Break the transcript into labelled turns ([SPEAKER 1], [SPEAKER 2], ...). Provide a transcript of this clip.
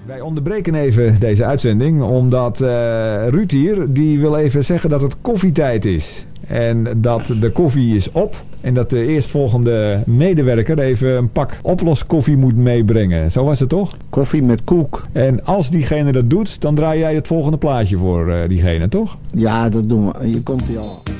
[SPEAKER 1] Wij onderbreken even deze uitzending, omdat Ruud hier, die wil even zeggen dat het koffietijd is. En dat de koffie is op en dat de eerstvolgende medewerker even een pak oploskoffie moet meebrengen. Zo was het toch?
[SPEAKER 2] Koffie met koek.
[SPEAKER 1] En als diegene dat doet, dan draai jij het volgende plaatje voor diegene, toch?
[SPEAKER 2] Ja, dat doen we. Hier komt hij al.